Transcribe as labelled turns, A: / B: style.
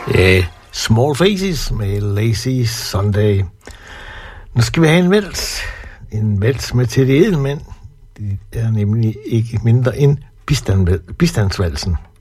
A: Small Faces med Lazy Sunday. Nu skal vi have en vals. En vals med Teddy Edelmann. Det er nemlig ikke mindre end bistandsvalsen.